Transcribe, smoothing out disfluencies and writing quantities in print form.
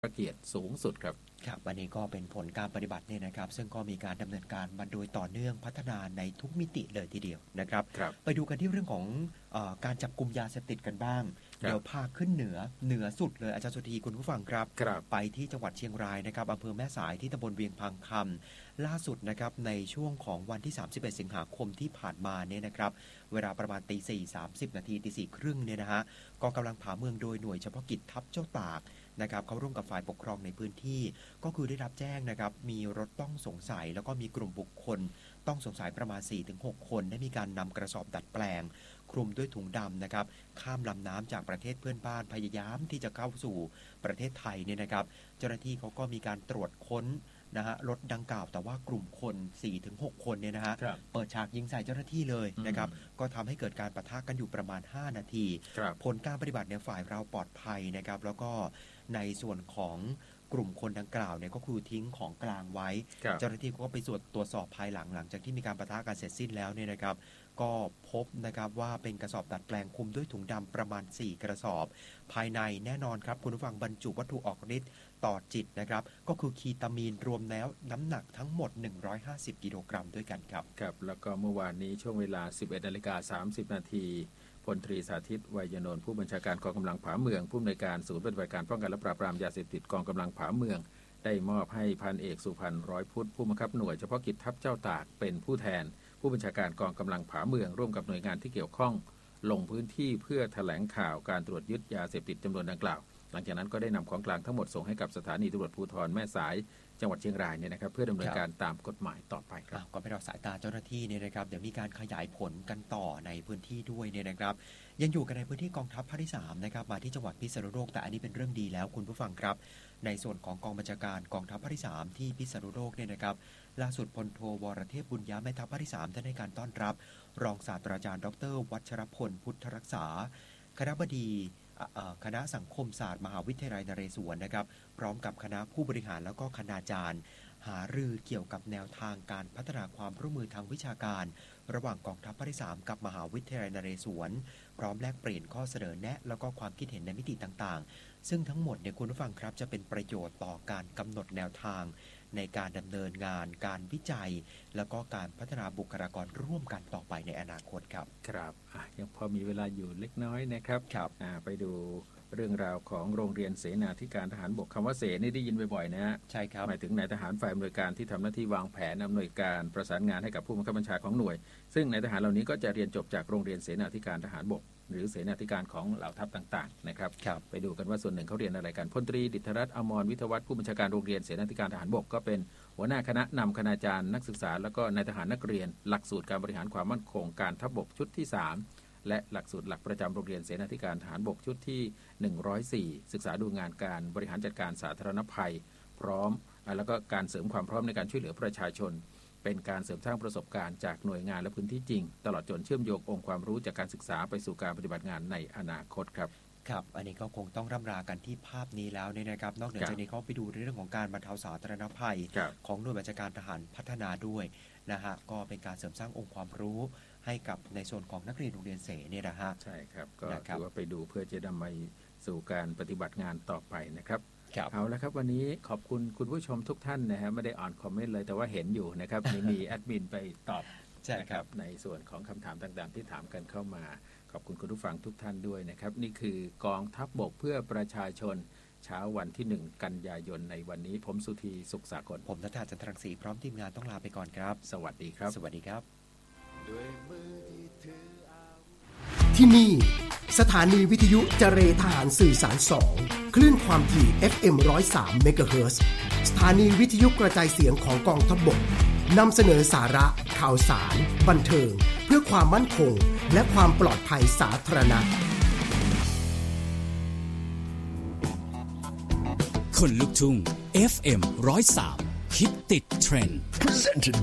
พระเกียรติสูงสุดครับครับวันนี้ก็เป็นผลการปฏิบัติเนี่ยนะครับซึ่งก็มีการดำเนินการมาโดยต่อเนื่องพัฒนาในทุกมิติเลยทีเดียวนะครับไปดูกันที่เรื่องของการจับกุมยาเสพติดกันบ้างเดี๋ยวพาขึ้นเหนือสุดเลยอาจารย์สุธีคุณผู้ฟังครับไปที่จังหวัดเชียงรายนะครับอำเภอแม่สายที่ตำบลเวียงพังคำล่าสุดนะครับในช่วงของวันที่31สิงหาคมที่ผ่านมาเนี่ยนะครับเวลาประมาณ 4:30 น.ตี 4:30 เนี่ยนะฮะกองกำลังผาเมืองโดยหน่วยเฉพาะกิจทัพเจ้าตากนะครับเขาร่วมกับฝ่ายปกครองในพื้นที่ก็คือได้รับแจ้งนะครับมีรถต้องสงสัยแล้วก็มีกลุ่มบุคคลต้องสงสัยประมาณ 4-6 คนได้มีการนำกระสอบดัดแปลงคลุมด้วยถุงดำนะครับข้ามลำน้ำจากประเทศเพื่อนบ้านพยายามที่จะเข้าสู่ประเทศไทยเนี่ยนะครับเจ้าหน้าที่เขาก็มีการตรวจค้นนะฮะรถดังกล่าวแต่ว่ากลุ่มคน 4-6 คนเนี่ยนะฮะเปิดฉากยิงใส่เจ้าหน้าที่เลยนะครับก็ทำให้เกิดการปะทะกันอยู่ประมาณ5นาทีผลการปฏิบัติในฝ่ายเราปลอดภัยนะครับแล้วก็ในส่วนของกลุ่มคนดังกล่าวเนี่ยก็คือทิ้งของกลางไว้เจ้าหน้าที่ก็ไปตรวจสอบภายหลังจากที่มีการปะทะกันเสร็จสิ้นแล้วเนี่ยนะครับก็พบนะครับว่าเป็นกระสอบดัดแปลงคลุมด้วยถุงดำประมาณ4กระสอบภายในแน่นอนครับคุณผู้ฟังบรรจุวัตถุออกฤทธิ์ต่อจิตนะครับก็คือคีตามีนรวมแล้วน้ำหนักทั้งหมด150กิโลกรัมด้วยกันครับครับแล้วก็เมื่อวานนี้ช่วงเวลา 11:30 น.พลตรีสาธิต ไวยนนท์ผู้บัญชาการกองกำลังผาเมืองผู้อำนวยการศูนย์ปฏิบัติการป้องกันและปราบปรามยาเสพติดกองกำลังผาเมืองได้มอบให้พันเอกสุพรรณร้อยพุทธผู้บังคับหน่วยเฉพาะกิจทัพเจ้าตากเป็นผู้แทนผู้บัญชาการกองกำลังผาเมืองร่วมกับหน่วยงานที่เกี่ยวข้องลงพื้นที่เพื่อแถลงข่าวการตรวจยึดยาเสพติดจำนวนดังกล่าวหลังจากนั้นก็ได้นำของกลางทั้งหมดส่งให้กับสถานีตำรวจภูธรแม่สายจังหวัดเชียงรายเนี่ยนะครับเพื่อดำเนินการตามกฎหมายต่อไปครับก็ไปรอสายตาเจ้าหน้าที่เนี่ยนะครับเดี๋ยวมีการขยายผลกันต่อในพื้นที่ด้วยเนี่ยนะครับยังอยู่กันในพื้นที่กองทัพภาคที่3นะครับมาที่จังหวัดพิษณุโลกแต่อันนี้เป็นเรื่องดีแล้วคุณผู้ฟังครับในส่วนของกองบัญชาการกองทัพภาคที่3ที่พิษณุโลกเนี่ยนะครับล่าสุดพลโทวรเทพบุญยะแม่ทัพภาคที่3ท่านให้การต้อนรับรองศาสตราจารย์ดร.วัชรพลพุทธรักษาคณบดีคณะสังคมศาสตร์มหาวิทยาลัยนเรศวรนะครับพร้อมกับคณะผู้บริหารแล้วก็คณาจารย์หารือเกี่ยวกับแนวทางการพัฒนาความร่วมมือทางวิชาการระหว่างกองทัพภาคที่3กับมหาวิทยาลัยนเรศวรพร้อมแลกเปลี่ยนข้อเสนอแนะแล้วก็ความคิดเห็นในมิติต่างๆซึ่งทั้งหมดเนี่ยคุณผู้ฟังครับจะเป็นประโยชน์ต่อการกำหนดแนวทางในการดำเนินงานการวิจัยแล้วก็การพัฒนาบุคลากรร่วมกันต่อไปในอนาคตครับครับยังพอมีเวลาอยู่เล็กน้อยนะครับไปดูเรื่องราวของโรงเรียนเสนาธิการทหารบกคำว่าเสนี่ได้ยินบ่อยๆนะฮะใช่ครับหมายถึงนายทหารฝ่ายอำนวยการที่ทำหน้าที่วางแผนอำนวยการประสานงานให้กับผู้บังคับบัญชาของหน่วยซึ่งนายทหารเหล่านี้ก็จะเรียนจบจากโรงเรียนเสนาธิการทหารบกหรือเสนาธิการของเหล่าทัพต่างๆนะครับไปดูกันว่าส่วนหนึ่งเขาเรียนอะไรกันพลตรีดิษฐรัตน์อมรวิทยวัฒน์ผู้บัญชาการโรงเรียนเสนาธิการทหารบกก็เป็นหัวหน้าคณะนำคณาจารย์นักศึกษาแล้วก็นายทหารนักเรียนหลักสูตรการบริหารความมั่นคงการทัพบกชุดที่3และหลักสูตรหลักประจำโรงเรียนเสนาธิการทหารบกชุดที่104ศึกษาดูงานการบริหารจัดการสาธารณภัยพร้อมแล้วก็การเสริมความพร้อมในการช่วยเหลือประชาชนเป็นการเสริมสร้างประสบการณ์จากหน่วยงานและพื้นที่จริงตลอดจนเชื่อมโยงองค์ความรู้จากการศึกษาไปสู่การปฏิบัติงานในอนาคตครับครับอันนี้ก็คงต้องร่ำรากันที่ภาพนี้แล้วเนี่ยนะครับนอกจากนี้เขาไปดูเรื่องของการบรรเทาสาธารณภัยของหน่วยบัญชาการทหารพัฒนาด้วยนะฮะก็เป็นการเสริมสร้างองค์ความรู้ให้กับในส่วนของนักเรียนโรงเรียนเสเนี่ยนะฮะใช่ครับก็ถือว่าไปดูเพื่อจะนำไปสู่การปฏิบัติงานต่อไปนะครับเอาละครับวันนี้ขอบคุณคุณผู้ชมทุกท่านนะฮะไม่ได้อ่านคอมเมนต์เลยแต่ว่าเห็นอยู่นะครับมีแอดมินไปตอบนะครับในส่วนของคำถามต่างๆที่ถามกันเข้ามาขอบคุณคุณผู้ฟังทุกท่านด้วยนะครับนี่คือกองทัพบกเพื่อประชาชนเช้าวันที่1กันยายนในวันนี้ผมสุธีสุขสากลผมณัฐา จันทรังสีพร้อมทีมงานต้องลาไปก่อนครับสวัสดีครับสวัสดีครับที่นี่สถานีวิทยุเจรทหารสื่อสาร2คลื่นความถี่ FM 103 เมกะเฮิรตซ์สถานีวิทยุกระจายเสียงของกองทัพบกนำเสนอสาระข่าวสารบันเทิงเพื่อความมั่นคงและความปลอดภัยสาธารณะคนลุกทุ่ง FM 103 คิดติดเทรนด์